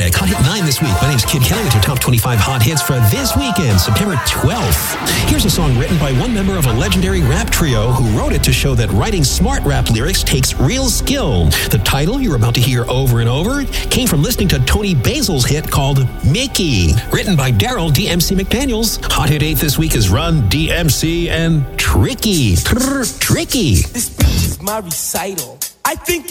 Music. Hot Hit 9 this week. My name's Kid Kelly with your top 25 hot hits for this weekend, September 12th. Here's a song written by one member of a legendary rap trio who wrote it to show that writing smart rap lyrics takes real skill. The title you're about to hear over and over came from listening to Tony Basil's hit called Mickey. Written by Daryl DMC McDaniels. Hot Hit 8 this week is Run DMC and Tricky. Tricky. This speech is my recital. I think